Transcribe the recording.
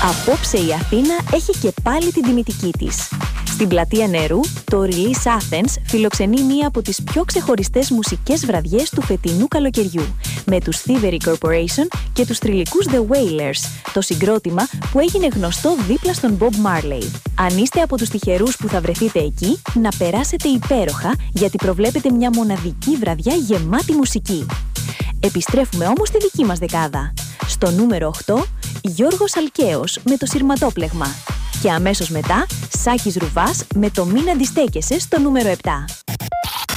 Απόψε η Αθήνα έχει και πάλι την τιμητική της. Στην Πλατεία Νερού, το Release Athens φιλοξενεί μία από τις πιο ξεχωριστές μουσικές βραδιές του φετινού καλοκαιριού, με τους Thievery Corporation και τους θρυλικούς The Wailers, το συγκρότημα που έγινε γνωστό δίπλα στον Bob Marley. Αν είστε από τους τυχερούς που θα βρεθείτε εκεί, να περάσετε υπέροχα, γιατί προβλέπετε μια μοναδική βραδιά γεμάτη μουσική. Επιστρέφουμε όμως στη δική μας δεκάδα. Στο νούμερο 8, Γιώργος Αλκαίος με το Συρματόπλεγμα. Και αμέσως μετά, Σάκης Ρουβάς με το Μην αντιστέκεσαι στο νούμερο 7.